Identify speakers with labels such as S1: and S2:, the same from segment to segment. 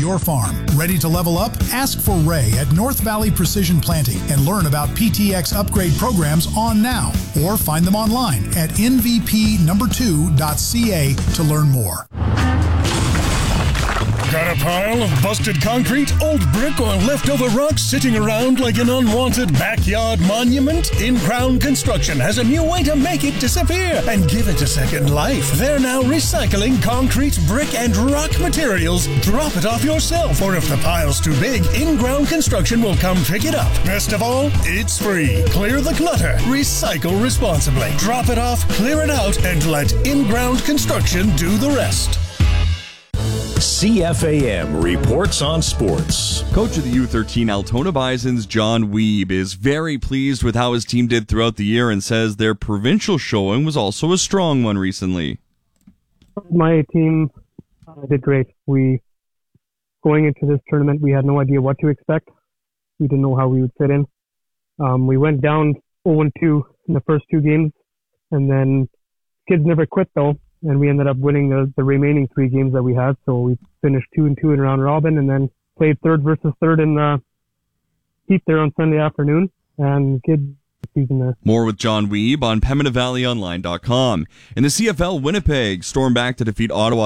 S1: your farm. Ready to level up? Ask for Ray at North Valley Precision Planting and learn about PTX upgrade programs on now. Or find them online at nvp2.ca to learn more.
S2: Got a pile of busted concrete, old brick, or leftover rocks sitting around like an unwanted backyard monument? In-Crown Construction has a new way to make it disappear and give it a second life. They're now recycling concrete, brick, and rock materials. Drop it off yourself, or if the pile's too big, In-Ground Construction will come pick it up. Best of all, it's free. Clear the clutter. Recycle responsibly. Drop it off, clear it out, and let In-Ground Construction do the rest.
S3: CFAM reports on sports.
S4: Coach of the U13 Altona Bisons, John Wiebe, is very pleased with how his team did throughout the year and says their provincial showing was also a strong one recently.
S5: My team did great. Going into this tournament, we had no idea what to expect. We didn't know how we would fit in. We went down 0-2 in the first two games, and then kids never quit though. And we ended up winning the remaining three games that we had. So we finished 2-2 in round robin, and then played third versus third in the heat there on Sunday afternoon. And good season there.
S4: More with John Wiebe on PembinaValleyOnline.com. In the CFL, Winnipeg stormed back to defeat Ottawa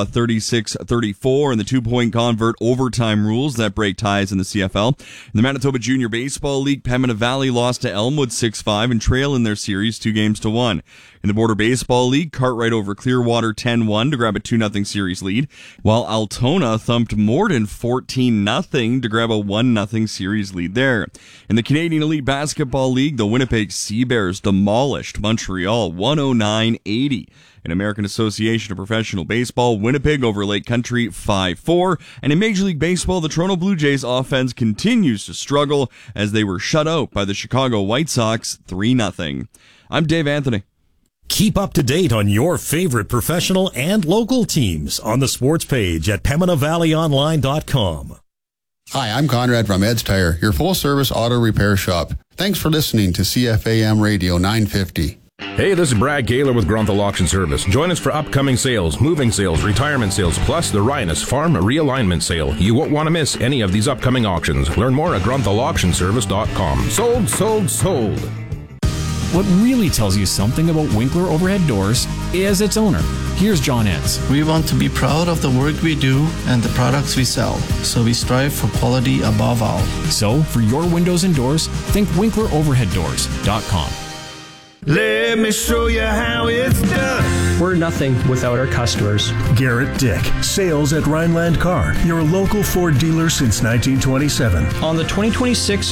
S4: 36-34 in the 2-point convert overtime rules that break ties in the CFL. In the Manitoba Junior Baseball League, Pembina Valley lost to Elmwood 6-5 and trail in their series 2-1. In the Border Baseball League, Cartwright over Clearwater 10-1 to grab a 2-0 series lead, while Altona thumped Morden 14-0 to grab a 1-0 series lead there. In the Canadian Elite Basketball League, the Winnipeg Sea Bears demolished Montreal 109-80. In American Association of Professional Baseball, Winnipeg over Lake Country 5-4. And in Major League Baseball, the Toronto Blue Jays offense continues to struggle as they were shut out by the Chicago White Sox 3-0. I'm Dave Anthony.
S3: Keep up to date on your favorite professional and local teams on the sports page at PembinaValleyOnline.com.
S6: Hi, I'm Conrad from Ed's Tire, your full-service auto repair shop. Thanks for listening to CFAM Radio 950.
S7: Hey, this is Brad Gaylor with Grunthal Auction Service. Join us for upcoming sales, moving sales, retirement sales, plus the Rhinus Farm Realignment Sale. You won't want to miss any of these upcoming auctions. Learn more at GrunthalAuctionService.com. Sold, sold, sold.
S8: What really tells you something about Winkler Overhead Doors is its owner. Here's John Entz.
S9: We want to be proud of the work we do and the products we sell, so we strive for quality above all.
S8: So, for your windows and doors, think WinklerOverheadDoors.com.
S10: Let me show you how it's done.
S11: We're nothing without our customers.
S12: Garrett Dick, sales at Rhineland Car, your local Ford dealer since 1927.
S11: On the 2026